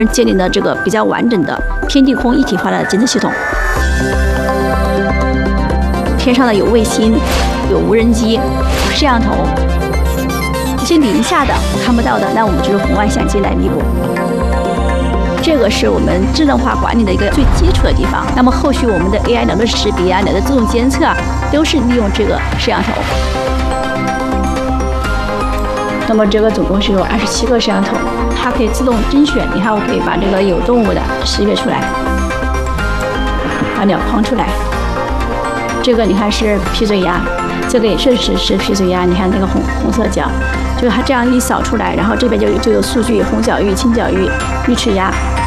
建立了这个比较完整的天地空一体化的监测系统。天上的有卫星，有无人机、摄像头，一些零下的看不到的，那我们就是红外相机来弥补。这个是我们智能化管理的一个最基础的地方。那么后续我们的 AI 能力识别啊，你的自动监测啊，都是利用这个摄像头。那么这个总共是有27个摄像头，它可以自动甄选。你看，我可以把这个有动物的识别出来，把鸟框出来。这个你看是皮嘴鸭，这个也确实是皮嘴鸭。你看那个红色角，就是它这样一扫出来，然后这边就有数据，红脚鹬、青脚鹬、玉翅鸭。